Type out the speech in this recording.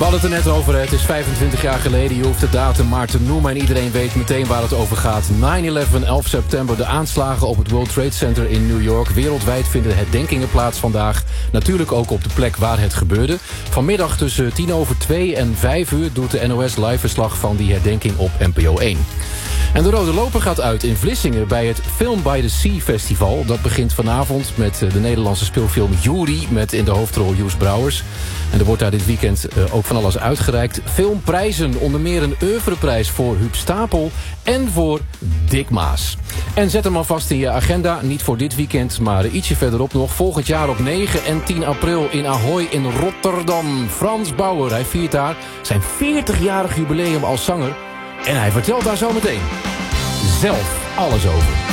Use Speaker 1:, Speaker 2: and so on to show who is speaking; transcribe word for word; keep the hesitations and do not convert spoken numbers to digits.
Speaker 1: We hadden het er net over, het is vijfentwintig jaar geleden. Je hoeft de datum maar te noemen en iedereen weet meteen waar het over gaat. nine eleven, elf september, de aanslagen op het World Trade Center in New York. Wereldwijd vinden herdenkingen plaats vandaag. Natuurlijk ook op de plek waar het gebeurde. Vanmiddag tussen tien over twee en vijf uur doet de N O S live verslag van die herdenking op N P O één. En de rode loper gaat uit in Vlissingen bij het Film by the Sea Festival. Dat begint vanavond met de Nederlandse speelfilm Jury met in de hoofdrol Joes Brouwers. En er wordt daar dit weekend uh, ook van alles uitgereikt. Filmprijzen, onder meer een oeuvreprijs voor Huub Stapel en voor Dick Maas. En zet hem alvast in je agenda, niet voor dit weekend, maar ietsje verderop nog. Volgend jaar op negen en tien april in Ahoy in Rotterdam. Frans Bauer, hij viert daar zijn veertigjarig jubileum als zanger. En hij vertelt daar zo meteen zelf alles over.